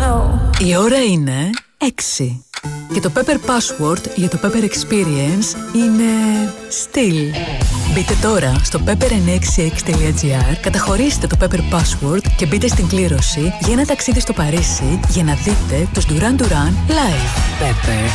Η ώρα είναι 6. Και το Pepper Password για το Pepper Experience είναι still. Μπείτε τώρα στο pepper966.gr, καταχωρήστε το Pepper Password και μπείτε στην κλήρωση για ένα ταξίδι στο Παρίσι για να δείτε τους Duran Duran live. Pepper